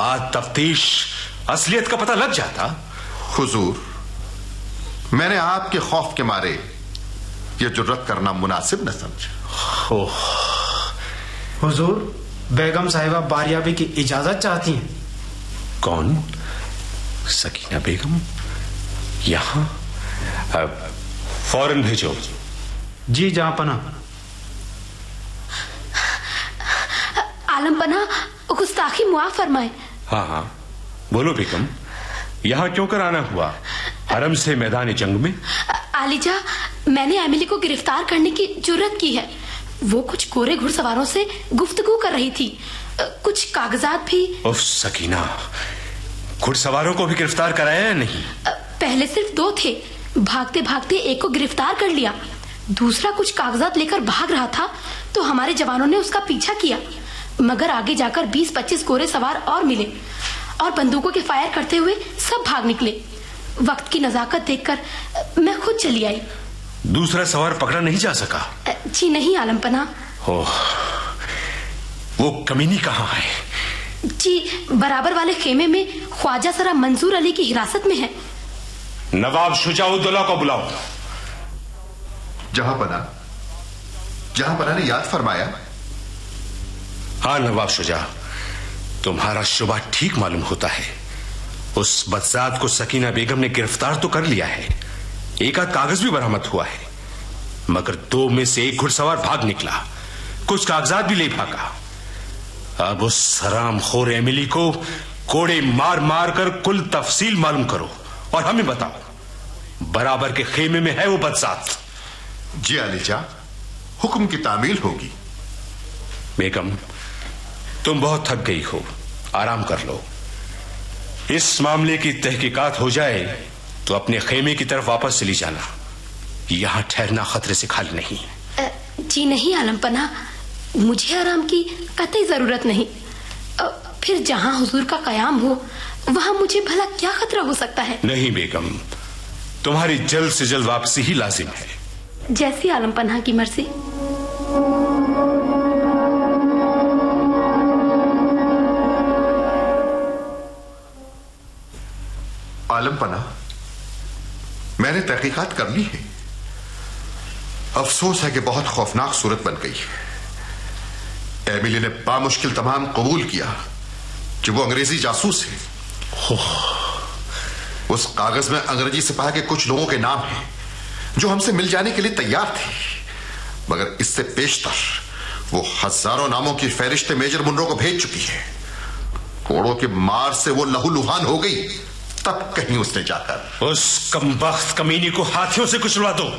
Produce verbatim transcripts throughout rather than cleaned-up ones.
بعد تفتیش اصلیت کا پتہ لگ جاتا. حضور، میں نے آپ کے خوف کے مارے یہ جرت کرنا مناسب نہ سمجھا. حضور، بیگم صاحبہ باریابی کی اجازت چاہتی ہیں. کون؟ سکینہ بیگم یہاں؟ فوراً بھیجو. جی جہاں پناہ. عالم پناہ، گستاخی معاف فرمائے. ہاں ہاں بولو بیگم، یہاں کیوں کر آنا ہوا؟ حرم سے میدان جنگ میں؟ عالیجا، میں نے ایملی کو گرفتار کرنے کی جرت کی ہے. وہ کچھ گورے گھڑ سواروں سے گفتگو کر رہی تھی. کچھ کاغذات بھی. اف سکینہ، گھڑ سواروں کو بھی گرفتار کرایا یا نہیں؟ پہلے صرف دو تھے، بھاگتے بھاگتے ایک کو گرفتار کر لیا. دوسرا کچھ کاغذات لے کر بھاگ رہا تھا تو ہمارے جوانوں نے اس کا پیچھا کیا، مگر آگے جا کر بیس پچیس گورے سوار اور ملے اور بندوقوں کے فائر کرتے ہوئے سب بھاگ نکلے. وقت کی نزاکت دیکھ کر میں خود چلی آئی. دوسرا سوار پکڑا نہیں جا سکا؟ جی نہیں عالم پناہ. اوہ، وہ کمینی کہاں ہے؟ جی برابر والے خیمے میں خواجہ سرا منظور علی کی حراست میں ہے. نواب شجاع الدولہ کو بلاؤ. جہاں پناہ جہاں پناہ نے یاد فرمایا. ہاں نواب شجاع، تمہارا شبہ ٹھیک معلوم ہوتا ہے. اس بدذات کو سکینہ بیگم نے گرفتار تو کر لیا ہے، ایک آدھ کاغذ بھی برآمد ہوا ہے، مگر دو میں سے ایک گھڑ سوار بھاگ نکلا، کچھ کاغذات بھی لے بھاگا. اب اس حرام خور ایملی کو کوڑے مار مار کر کل تفصیل معلوم کرو اور ہمیں بتاؤ برابر کے خیمے میں ہے وہ بدذات. جی عالیجا، حکم کی تعمیل ہوگی. بیگم تم بہت تھک گئی ہو، آرام کر لو. اس معاملے کی تحقیقات ہو جائے تو اپنے خیمے کی طرف واپس چلی جانا، یہاں ٹھہرنا خطرے سے خالی نہیں. جی نہیں عالم پناہ، مجھے آرام کی قطعی ضرورت نہیں. پھر جہاں حضور کا قیام ہو وہاں مجھے بھلا کیا خطرہ ہو سکتا ہے؟ نہیں بیگم، تمہاری جلد سے جلد واپسی ہی لازم ہے. جیسی عالم پناہ کی مرضی. عالم پناہ، میں نے تحقیقات کر لی ہے. افسوس ہے کہ بہت خوفناک صورت بن گئی. ایملی نے بامشکل تمام قبول کیا کہ وہ انگریزی جاسوس ہے. اس کاغذ میں انگریزی سپاہ کے کچھ لوگوں کے نام ہیں جو ہم سے مل جانے کے لیے تیار تھے، مگر اس سے پیشتر وہ ہزاروں ناموں کی فہرست میجر منرو کو بھیج چکی ہے. کوڑوں کے مار سے وہ لہو لہان ہو گئی، تب کہیں اس نے جا کر اس کمبخت کمینی کو ہاتھیوں سے کچلوا دو.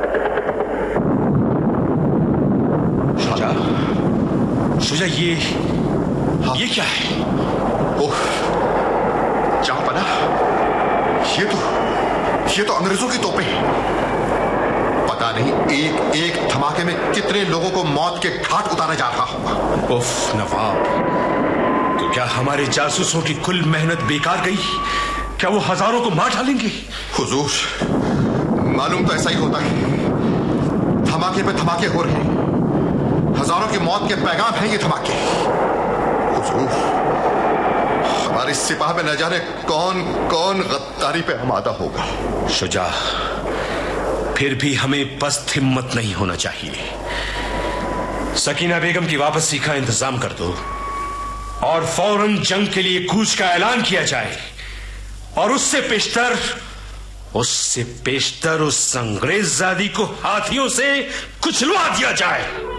شجاع، شجاع یہ یہ کیا ہے؟ اوہ جہاں پناہ، یہ تو یہ تو انگریزوں کی توپیں ہیں. پتا نہیں ایک ایک دھماکے میں کتنے لوگوں کو موت کے گھاٹ اتارا جا رہا ہوگا. اف نواب، تو کیا ہمارے جاسوسوں کی کل محنت بیکار گئی؟ کیا وہ ہزاروں کو مار ڈالیں گے؟ حضور، معلوم تو ایسا ہی ہوتا ہے. دھماکے پہ دھماکے ہو رہے ہیں، ہزاروں کی موت کے پیغام ہیں یہ دھماکے. حضور، ہمارے سپاہ میں نہ جانے کون کون غداری پہ آمادہ ہوگا. شجاع، پھر بھی ہمیں پست ہمت نہیں ہونا چاہیے. سکینہ بیگم کی واپسی کا انتظام کر دو اور فوراً جنگ کے لیے کوچ کا اعلان کیا جائے، اور اس سے پیشتر اس سے پیشتر اس انگریز زادی کو ہاتھیوں سے کچلوا دیا جائے.